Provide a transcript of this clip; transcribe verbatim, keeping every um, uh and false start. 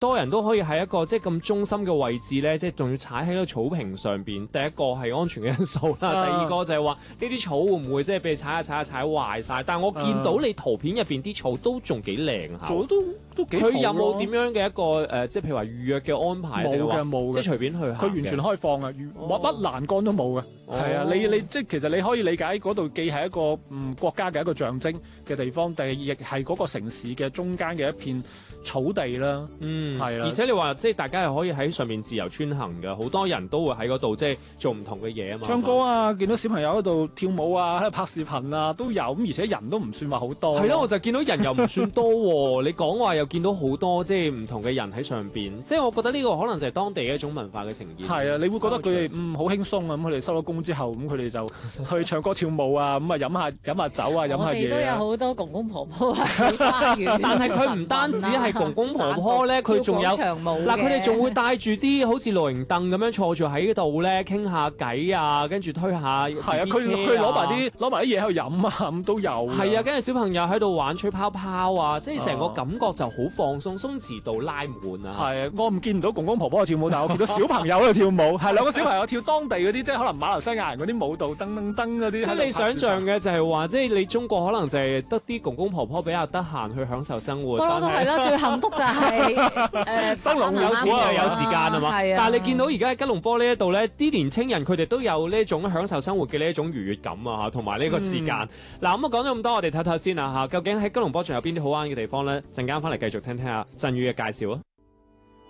多人都可以喺一個即係咁中心嘅位置咧，即係仲要踩喺個草坪上邊。第一個係安全嘅因素啦， 啊、 第二個就係話呢啲草會唔會即係俾你踩下踩下踩壞晒？但係我見到你圖片入邊啲草都仲幾靚下， 做都都幾好。 佢有冇點樣嘅一個誒、呃，即係譬如話預約嘅安排？ 冇嘅冇嘅， 即係隨便去行。 佢完全開放嘅，乜乜欄杆都冇嘅。係、哦、啊，你你即係其實你可以理解嗰度既係一個嗯國家嘅一個象徵嘅地方，但係亦係嗰個城市嘅中間嘅一片草地啦。嗯，係啦。而且你話即係大家係可以喺上面自由穿行嘅，好多人都會喺嗰度即係做唔同嘅嘢啊嘛。唱歌啊，見到小朋友喺度跳舞啊，喺度拍視頻啊都有，咁而且人都唔算話好多。 係咯，我就見到人又唔算多喎。你講話又見到好多即係唔同嘅人喺上邊，即係我覺得呢個可能就係當地嘅一種文化嘅呈現。 係啊，你會覺得佢哋嗯好輕鬆啊，咁佢哋收咗工之後，咁佢哋就去唱歌跳舞啊，咁啊飲下飲下酒啊，飲下嘢。 我哋都有好多公公婆婆喺花園， 但係佢唔單止係公公婆婆咧，佢仲有嗱，佢哋仲會帶住啲好似露營凳咁樣坐住喺度咧，傾下偈啊，跟住推下。係啊，佢佢攞埋啲攞埋啲嘢喺度飲啊，咁都有。 係啊，跟住小朋友喺度玩吹泡泡啊，即係成個感覺就好放鬆，鬆弛度拉滿啊。 係啊，我唔見唔到公公婆婆去跳舞，但係我見到小朋友喺度跳舞，係兩個小朋友跳當地嗰啲，即係可能馬來西亞人嗰啲舞蹈，噔噔噔嗰啲。 即係你想象嘅就係話，即係你中國可能就係得啲公公婆婆比較得閒去享受生活。 不嬲都係啦，最幸福就係誒生龍有錢又有時間啊嘛。 係啊。 但係你見到而家喺吉隆坡呢一度咧，啲年青人佢哋都有呢種享受生活嘅呢一種愉悅感啊，同埋呢個時間。嗱、嗯，咁啊講咗咁多，我哋睇睇先啊嚇，究竟喺吉隆坡仲有邊啲好玩嘅地方咧？陣間翻嚟繼續聽聽阿振宇嘅介紹啊！